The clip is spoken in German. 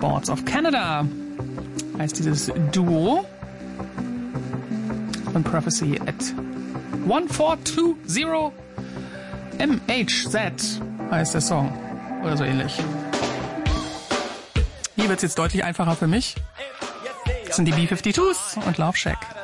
Sports of Canada heißt dieses Duo. Von Prophecy at 1420 MHZ heißt der Song. Oder so ähnlich. Hier wird es jetzt deutlich einfacher für mich. Das sind die B-52s und Love Shack.